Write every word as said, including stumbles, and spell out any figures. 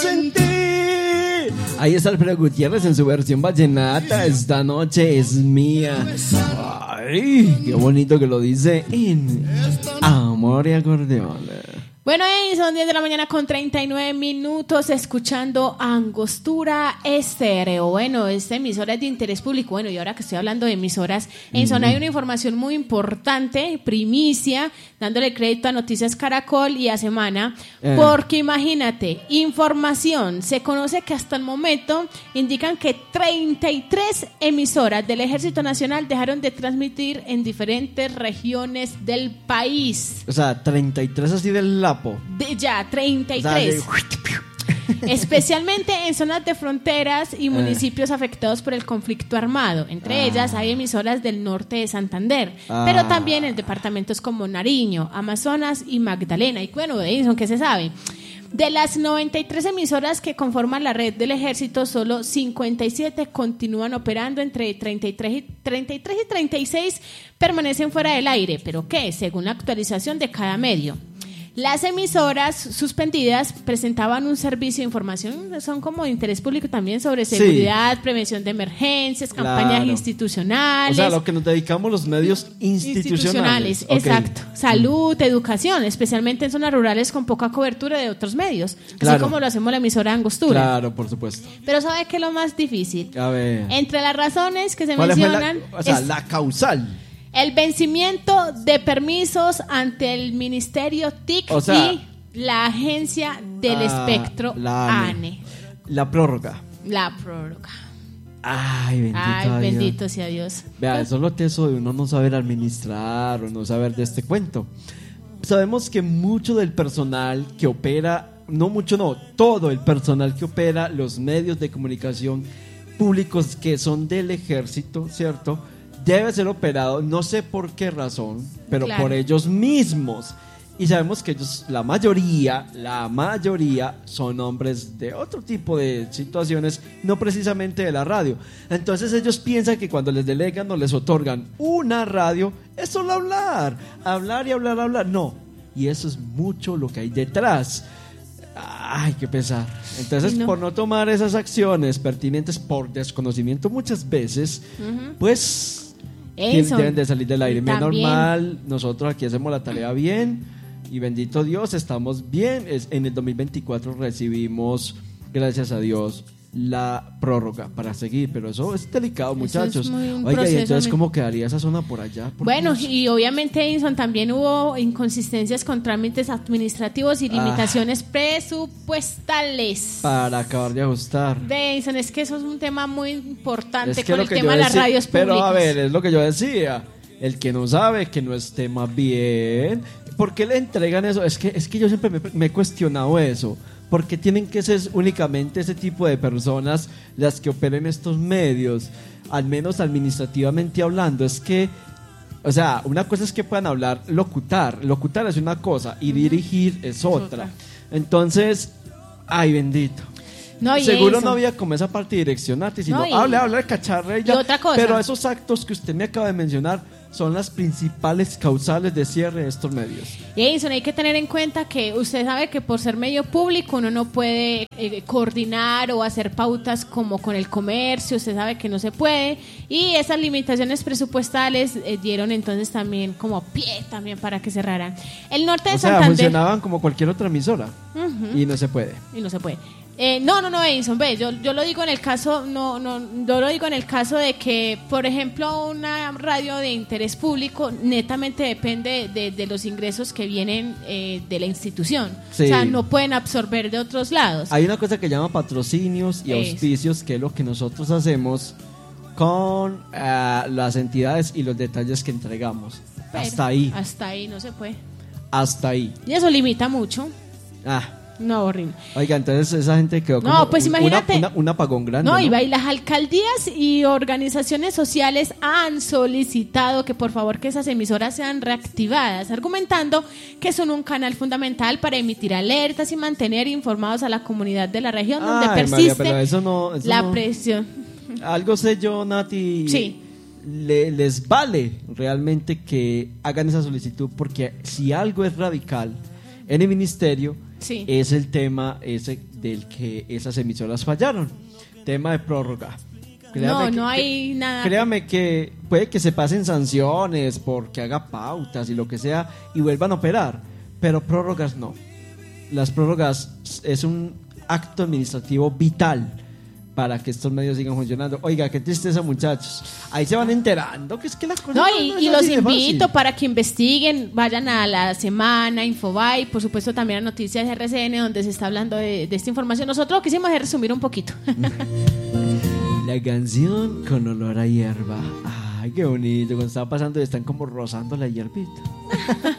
sentir. Ahí está Alfredo Gutiérrez en su versión vallenata. Esta noche es mía. Ay, qué bonito que lo dice en Amor y Acordeón. Bueno, y son diez de la mañana con treinta y nueve minutos, escuchando Angostura Estéreo. Bueno, esta emisora es de interés público. Bueno, y ahora que estoy hablando de emisoras, en Zona hay una información muy importante, primicia, dándole crédito a Noticias Caracol y a Semana, eh. porque imagínate, información, se conoce que hasta el momento indican que treinta y tres emisoras del Ejército Nacional dejaron de transmitir en diferentes regiones del país. O sea, treinta y tres así del lapo. De, ya, treinta y tres. O sea, de... especialmente en zonas de fronteras y municipios eh. afectados por el conflicto armado. Entre ah. ellas hay emisoras del norte de Santander, ah. pero también en departamentos como Nariño, Amazonas y Magdalena. Y bueno, de Edison, ¿qué se sabe? De las noventa y tres emisoras que conforman la red del ejército, solo cincuenta y siete continúan operando, entre treinta y tres y treinta y seis permanecen fuera del aire. ¿Pero qué? Según la actualización de cada medio. Las emisoras suspendidas presentaban un servicio de información, son como de interés público también, sobre seguridad, sí. prevención de emergencias, claro. campañas institucionales. O sea, lo que nos dedicamos los medios institucionales. institucionales exacto. Okay. Salud, educación, especialmente en zonas rurales con poca cobertura de otros medios. Claro. Así como lo hacemos la emisora Angostura. Claro, por supuesto. Pero ¿sabe qué es lo más difícil? A ver. Entre las razones que se mencionan... La, o sea, es, la causal... el vencimiento de permisos ante el Ministerio T I C, o sea, y la Agencia del ah, Espectro la A N E. La prórroga. La prórroga. Ay, bendito, Ay, bendito sea Dios. Vea, eso es lo teso de uno no saber administrar o no saber de este cuento. Sabemos que mucho del personal que opera, no mucho no, todo el personal que opera los medios de comunicación públicos que son del ejército, ¿cierto?, debe ser operado, no sé por qué razón, pero claro. por ellos mismos. Y sabemos que ellos, la mayoría, la mayoría son hombres de otro tipo de situaciones, no precisamente de la radio. Entonces ellos piensan que cuando les delegan o les otorgan una radio, es solo hablar, hablar y hablar, hablar. No, y eso es mucho lo que hay detrás. Ay, qué pesar. Entonces, no. por no tomar esas acciones pertinentes por desconocimiento muchas veces, uh-huh. pues... Eso. Deben de salir del aire. Menos normal, nosotros aquí hacemos la tarea bien y bendito Dios, estamos bien. En el dos mil veinticuatro recibimos, gracias a Dios, la prórroga para seguir, pero eso es delicado, muchachos. Es Oiga, y entonces ¿cómo quedaría esa zona por allá? Por bueno, Dios. Y obviamente, Edison, también hubo inconsistencias con trámites administrativos y limitaciones ah, presupuestales para acabar de ajustar. De Edison, es que eso es un tema muy importante, es que con el tema de las radios públicas. Pero a ver, es lo que yo decía, el que no sabe que no esté más bien, ¿por qué le entregan eso? Es que, es que yo siempre me, me he cuestionado eso. Porque tienen que ser únicamente ese tipo de personas las que operen estos medios, al menos administrativamente hablando. Es que, o sea, una cosa es que puedan hablar, locutar, locutar es una cosa y dirigir es otra. Entonces, ay, bendito. No, seguro eso. No había como esa parte direccionante, sino no, y, hable, hable, cacharra y ya. Y otra cosa. Pero esos actos que usted me acaba de mencionar son las principales causales de cierre de estos medios. Y Edison, hay que tener en cuenta que usted sabe que por ser medio público uno no puede eh, coordinar o hacer pautas como con el comercio, usted sabe que no se puede, y esas limitaciones presupuestales eh, dieron entonces también como pie también para que cerraran. El norte de o sea, Santander funcionaban como cualquier otra emisora uh-huh. y no se puede. Y no se puede. Eh, no, no, no, Edison, ve, yo, yo lo digo en el caso, no, no, yo lo digo en el caso de que, por ejemplo, una radio de interés público netamente depende de, de los ingresos que vienen eh, de la institución. Sí. O sea, no pueden absorber de otros lados. Hay una cosa que llama patrocinios y auspicios, es. que es lo que nosotros hacemos con uh, las entidades y los detalles que entregamos. Pero hasta ahí. Hasta ahí no se puede. Hasta ahí. Y eso limita mucho. Ah. No, horrible. Oiga, entonces esa gente quedó como no, pues un, imagínate, una, una, un apagón grande. No, ¿no? y, y las alcaldías y organizaciones sociales han solicitado que por favor que esas emisoras sean reactivadas, argumentando que son un canal fundamental para emitir alertas y mantener informados a la comunidad de la región donde Ay, persiste María, pero eso no, eso la no, presión. Algo sé yo, Nati. Sí. Le, les vale realmente que hagan esa solicitud, porque si algo es radical en el ministerio, sí. es el tema ese del que esas emisoras fallaron. Tema de prórroga. Créame no, que, no hay que, nada. Créame que puede que se pasen sanciones porque haga pautas y lo que sea y vuelvan a operar, pero prórrogas no. Las prórrogas es un acto administrativo vital para que estos medios sigan funcionando. Oiga, qué tristeza, muchachos. Ahí se van enterando que es que la cosa no, no, y, no y es los así de invito fácil. para que investiguen, vayan a La Semana, Infobae, por supuesto también a Noticias R C N, donde se está hablando de, de esta información. Nosotros quisimos resumir un poquito. La canción con olor a hierba. Ay, qué bonito. Cuando estaba pasando están como rozando la hierbita.